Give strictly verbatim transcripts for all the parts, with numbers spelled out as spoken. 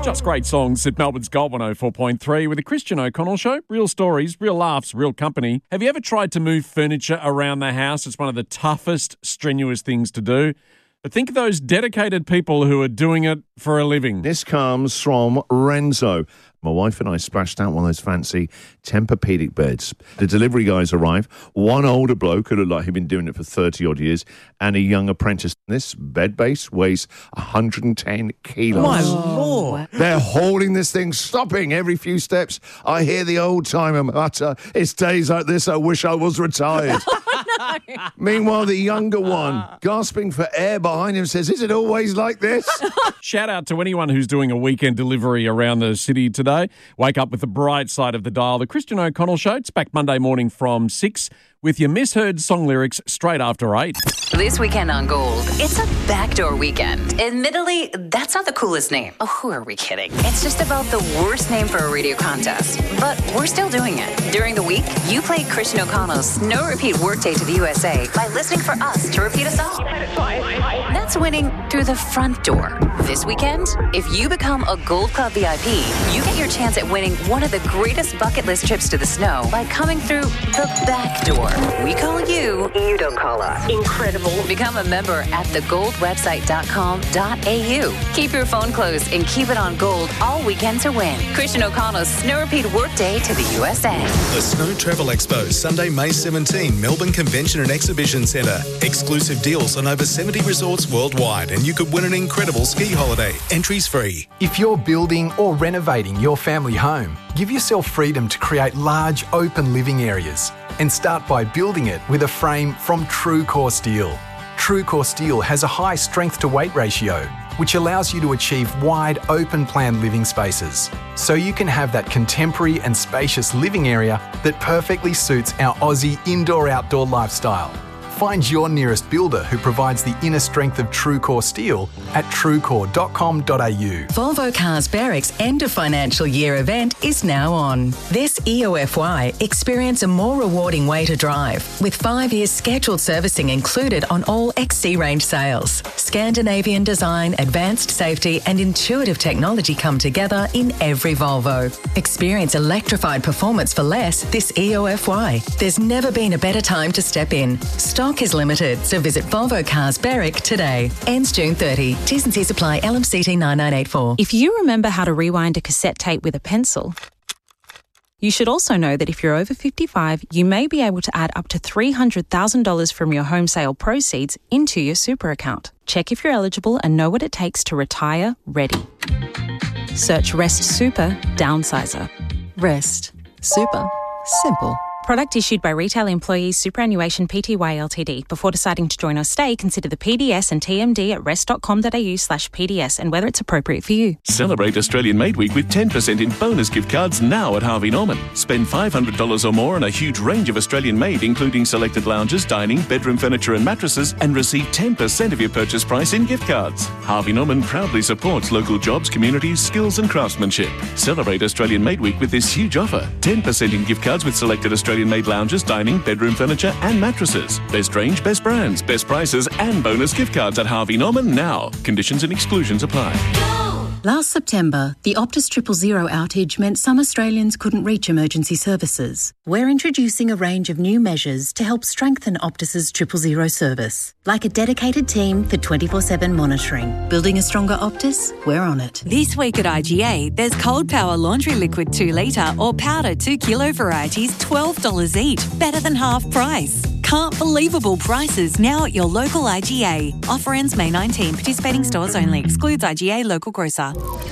Just great songs at Melbourne's Gold one oh four point three with the Christian O'Connell Show. Real stories, real laughs, real company. Have you ever tried to move furniture around the house? It's one of the toughest, strenuous things to do. But think of those dedicated people who are doing it for a living. This comes from Renzo. My wife and I splashed out one of those fancy Tempur-Pedic beds. The delivery guys arrive. One older bloke who looked like he'd been doing it for thirty-odd years, and a young apprentice. This bed base weighs one hundred ten kilos. My Lord. They're hauling this thing, stopping every few steps. I hear the old-timer mutter, "It's days like this I wish I was retired." Oh, no. Meanwhile, the younger one, gasping for air behind him, says, "Is it always like this?" Shout out to anyone who's doing a weekend delivery around the city today. Wake up with the bright side of the dial. The Christian O'Connell Show. It's back Monday morning from six with your misheard song lyrics straight after eight. This weekend on Gold, it's a backdoor weekend. Admittedly, that's not the coolest name. Oh, who are we kidding? It's just about the worst name for a radio contest. But we're still doing it. During the week, you play Christian O'Connell's No Repeat Workday to the U S A by listening for us to repeat a song. That's winning through the front door. This weekend, if you become a Gold Club V I P, you get your chance at winning one of the greatest bucket list trips to the snow by coming through the back door. We call you, you don't call us. Incredible. Become a member at the gold website dot com dot a u. Keep your phone close and keep it on Gold all weekend to win. Christian O'Connell's Snow Repeat Workday to the U S A. The Snow Travel Expo, Sunday, May seventeenth, Melbourne Convention and Exhibition Centre. Exclusive deals on over seventy resorts worldwide, and you could win an incredible ski holiday. Entries free. If you're building or renovating your family home, give yourself freedom to create large, open living areas. And start by building it with a frame from TrueCore Steel. TrueCore Steel has a high strength to weight ratio, which allows you to achieve wide, open plan living spaces. So you can have that contemporary and spacious living area that perfectly suits our Aussie indoor-outdoor lifestyle. Find your nearest builder who provides the inner strength of TrueCore Steel at truecore dot com dot a u. Volvo Cars Berwick's end of financial year event is now on. This E O F Y, experience a more rewarding way to drive with five years scheduled servicing included on all X C range sales. Scandinavian design, advanced safety and intuitive technology come together in every Volvo. Experience electrified performance for less this E O F Y. There's never been a better time to step in. Stock is limited, so visit Volvo Cars Berwick today. Ends June thirtieth. T's and C's apply. L M C T nine nine eight four. If you remember how to rewind a cassette tape with a pencil, you should also know that if you're over fifty-five, you may be able to add up to three hundred thousand dollars from your home sale proceeds into your super account. Check if you're eligible and know what it takes to retire ready. Search Rest Super Downsizer. Rest Super Simple. Product issued by Retail Employees Superannuation Pty Ltd. Before deciding to join or stay, consider the P D S and T M D at rest dot com dot a u slash P D S and whether it's appropriate for you. Celebrate Australian Made Week with ten percent in bonus gift cards now at Harvey Norman. Spend five hundred dollars or more on a huge range of Australian made, including selected lounges, dining, bedroom furniture and mattresses, and receive ten percent of your purchase price in gift cards. Harvey Norman proudly supports local jobs, communities, skills and craftsmanship. Celebrate Australian Made Week with this huge offer. ten percent in gift cards with selected Australian made lounges, dining, bedroom furniture and mattresses. Best range, best brands, best prices and bonus gift cards at Harvey Norman now. Conditions and exclusions apply. Last September, the Optus Triple Zero outage meant some Australians couldn't reach emergency services. We're introducing a range of new measures to help strengthen Optus's Triple Zero service, like a dedicated team for twenty-four seven monitoring. Building a stronger Optus? We're on it. This week at I G A, there's Cold Power Laundry Liquid two litre or Powder two kilo varieties, twelve dollars each, better than half price. Can't believable prices now at your local I G A. Offer ends May nineteenth. Participating stores only. Excludes I G A local grocer.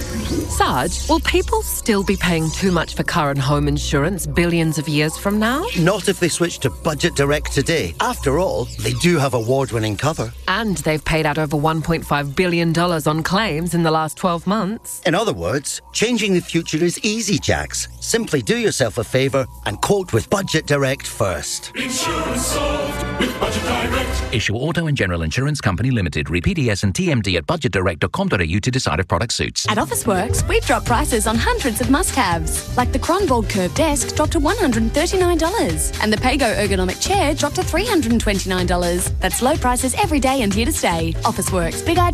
Sarge, will people still be paying too much for car and home insurance billions of years from now? Not if they switch to Budget Direct today. After all, they do have award-winning cover. And they've paid out over one point five billion dollars on claims in the last twelve months. In other words, changing the future is easy, Jax. Simply do yourself a favour and quote with Budget Direct first. Insurance solved with Budget Direct. Issue Auto and General Insurance Company Limited. Read P D S and T M D at budget direct dot com dot a u to decide if product suits. At Officeworks, we've dropped prices on hundreds of must-haves, like the Kronborg Curve Desk dropped to one hundred thirty-nine dollars and the Pago Ergonomic Chair dropped to three hundred twenty-nine dollars. That's low prices every day and here to stay. Officeworks, Big I